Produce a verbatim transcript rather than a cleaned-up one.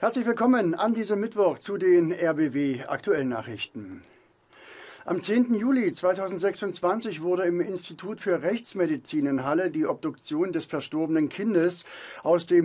Herzlich willkommen an diesem Mittwoch zu den R B W Aktuellnachrichten. Am zehnten Juli zweitausendsechsundzwanzig wurde im Institut für Rechtsmedizin in Halle die Obduktion des verstorbenen Kindes aus dem